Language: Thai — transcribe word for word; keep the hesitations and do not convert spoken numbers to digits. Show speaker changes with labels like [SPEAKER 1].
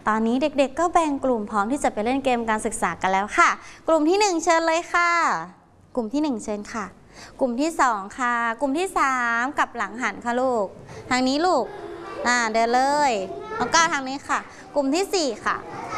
[SPEAKER 1] ตอนนี้เด็กๆก็แบ่งกลุ่มพร้อมที่จะไปเล่นเกมการศึกษากันแล้วค่ะกลุ่มที่หนึ่งเชิญเลยค่ะกลุ่มที่หนึ่งเชิญค่ะกลุ่มที่สองค่ะกลุ่มที่สามกลับหลังหันค่ะลูกทางนี้ลูกอ่าเดินเลยน้องก้าวทางนี้ค่ะกลุ่มที่สี่ค่ะ